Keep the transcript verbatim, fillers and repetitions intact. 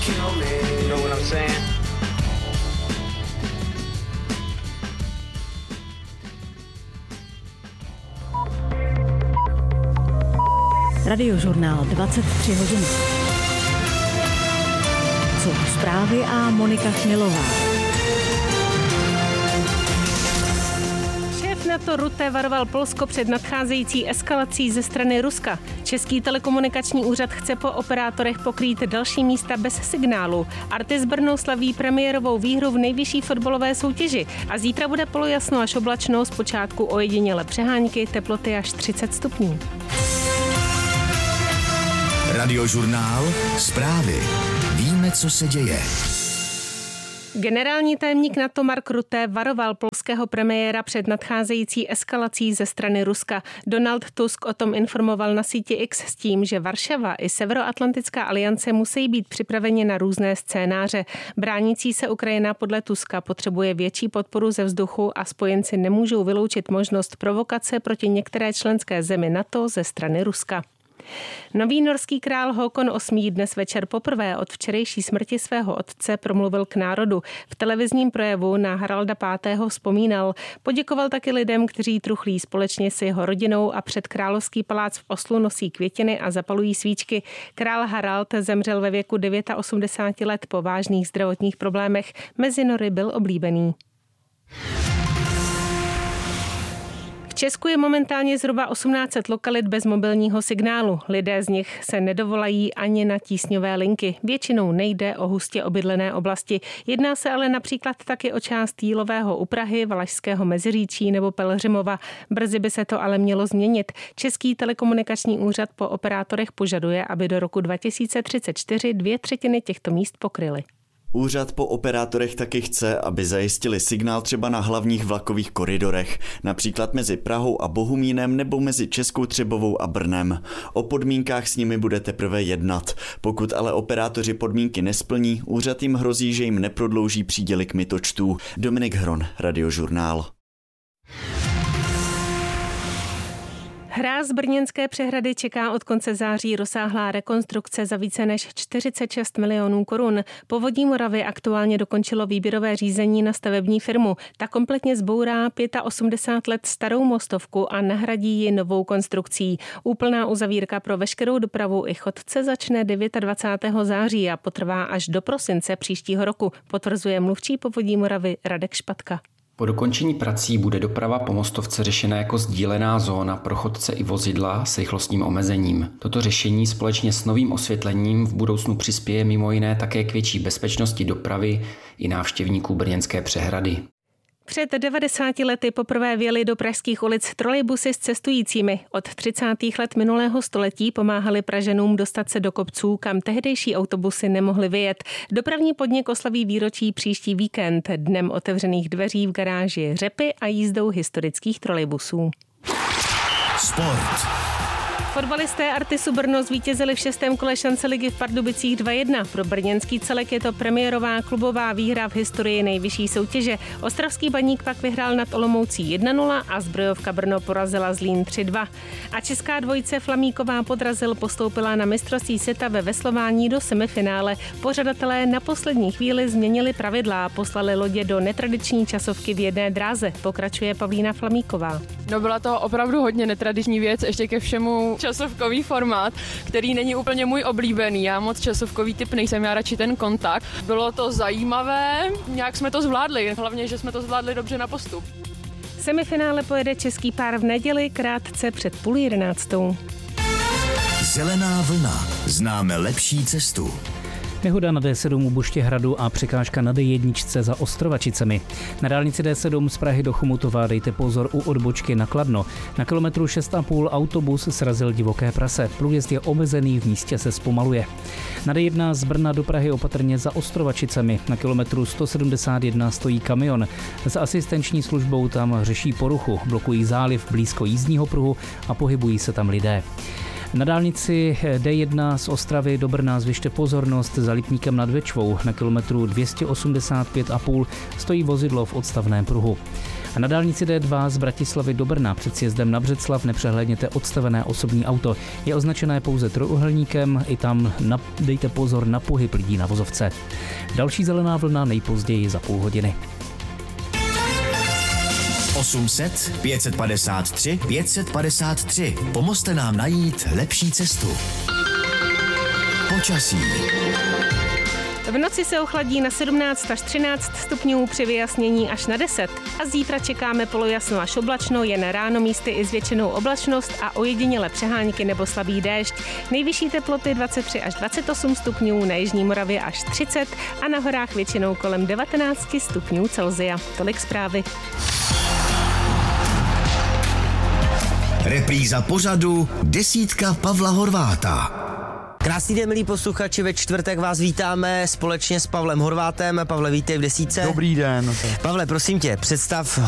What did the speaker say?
You know what I'm saying? Radiožurnál dvacet tři hodin. Jsou zprávy a Monika Chmilová. Šéf NATO Rutte varoval Polsko před nadcházející eskalací ze strany Ruska. Český telekomunikační úřad chce po operátorech pokrýt další místa bez signálu. Artis Brno slaví premiérovou výhru v nejvyšší fotbalové soutěži a zítra bude polojasno až oblačno, zpočátku ojediněle přehánky, teploty až třicet stupňů. Radiožurnál Zprávy. Víme, co se děje. Generální tajemník NATO Mark Rutte varoval polského premiéra před nadcházející eskalací ze strany Ruska. Donald Tusk o tom informoval na síti X s tím, že Varšava i Severoatlantická aliance musí být připraveni na různé scénáře. Bránící se Ukrajina podle Tuska potřebuje větší podporu ze vzduchu a spojenci nemůžou vyloučit možnost provokace proti některé členské zemi NATO ze strany Ruska. Nový norský král Håkon osmý dnes večer poprvé od včerejší smrti svého otce promluvil k národu. V televizním projevu na Haralda pátého vzpomínal. Poděkoval taky lidem, kteří truchlí společně s jeho rodinou a před královský palác v Oslu nosí květiny a zapalují svíčky. Král Harald zemřel ve věku osmdesáti devíti let po vážných zdravotních problémech. Mezi Nory byl oblíbený. V Česku je momentálně zhruba osmnáct set lokalit bez mobilního signálu. Lidé z nich se nedovolají ani na tísňové linky. Většinou nejde o hustě obydlené oblasti. Jedná se ale například taky o část Jílového u Prahy, Valašského Meziříčí nebo Pelhřimova. Brzy by se to ale mělo změnit. Český telekomunikační úřad po operátorech požaduje, aby do roku dva tisíce třicet čtyři dvě třetiny těchto míst pokryly. Úřad po operátorech taky chce, aby zajistili signál třeba na hlavních vlakových koridorech, například mezi Prahou a Bohumínem nebo mezi Českou Třebovou a Brnem. O podmínkách s nimi bude teprve jednat. Pokud ale operátoři podmínky nesplní, úřad jim hrozí, že jim neprodlouží příděly kmitočtů. Dominik Hron, Radiožurnál. Hráz brněnské přehrady čeká od konce září rozsáhlá rekonstrukce za více než čtyřicet šest milionů korun. Povodí Moravy aktuálně dokončilo výběrové řízení na stavební firmu. Ta kompletně zbourá osmdesát pět let starou mostovku a nahradí ji novou konstrukcí. Úplná uzavírka pro veškerou dopravu i chodce začne dvacátého devátého září a potrvá až do prosince příštího roku, potvrzuje mluvčí Povodí Moravy Radek Špatka. Po dokončení prací bude doprava po mostovce řešena jako sdílená zóna pro chodce i vozidla s rychlostním omezením. Toto řešení společně s novým osvětlením v budoucnu přispěje mimo jiné také k větší bezpečnosti dopravy i návštěvníků brněnské přehrady. Před devadesáti lety poprvé vjeli do pražských ulic trolejbusy s cestujícími. Od třicátých let minulého století pomáhali Pražanům dostat se do kopců, kam tehdejší autobusy nemohly vyjet. Dopravní podnik oslaví výročí příští víkend dnem otevřených dveří v garáži Řepy a jízdou historických trolejbusů. Sport. Fotbalisté Artisu Brno zvítězili v šestém kole šanceligy v Pardubicích dva jedna. Pro brněnský celek je to premiérová klubová výhra v historii nejvyšší soutěže. Ostravský Baník pak vyhrál nad Olomoucí jedna nula a Zbrojovka Brno porazila Zlín tři dva. A česká dvojice Flamíková Podrazil postoupila na mistrovství světa ve veslování do semifinále. Pořadatelé na poslední chvíli změnili pravidla a poslali lodě do netradiční časovky v jedné dráze. Pokračuje Pavlína Flamíková. No, byla to opravdu hodně netradiční věc, ještě ke všemu časovkový formát, který není úplně můj oblíbený. Já moc časovkový typ nejsem, já radši ten kontakt. Bylo to zajímavé, nějak jsme to zvládli, hlavně, že jsme to zvládli dobře na postup. Semifinále pojede český pár v neděli krátce před půl jedenáctou. Zelená vlna. Známe lepší cestu. Nehoda na D sedm u Buštěhradu a překážka na D jedna za Ostrovačicemi. Na dálnici D sedm z Prahy do Chomutova dejte pozor u odbočky na Kladno. Na kilometru šest a půl autobus srazil divoké prase. Průjezd je omezený, v místě se zpomaluje. Na D jedna z Brna do Prahy opatrně za Ostrovačicemi. Na kilometru sto sedmdesát jedna stojí kamion. S asistenční službou tam řeší poruchu, blokují záliv blízko jízdního pruhu a pohybují se tam lidé. Na dálnici D jedna z Ostravy do Brna zvyšte pozornost za Lipníkem nad Bečvou. Na kilometru dvě stě osmdesát pět a půl stojí vozidlo v odstavném pruhu. A na dálnici D dva z Bratislavy do Brna před sjezdem na Břeclav nepřehlédněte odstavené osobní auto. Je označené pouze trojúhelníkem, i tam dejte pozor na pohyb lidí na vozovce. Další zelená vlna nejpozději za půl hodiny. osm set, pět set padesát tři, pět set padesát tři. Pomozte nám najít lepší cestu. Počasí. V noci se ochladí na sedmnáct až třináct stupňů, při vyjasnění až na deset. A zítra čekáme polojasno až oblačno, jen ráno místy i zvětšenou oblačnost a ojediněle přehánky nebo slabý déšť. Nejvyšší teploty dvacet tři až dvacet osm stupňů, na jižní Moravě až třicet a na horách většinou kolem devatenáct stupňů Celsia. Tolik zprávy. Repríza pořadu Desítka Pavla Horváta. Krásný den, milí posluchači, ve čtvrtek vás vítáme společně s Pavlem Horvátem. Pavle, vítej v desítce. Dobrý den. Pavle, prosím tě, představ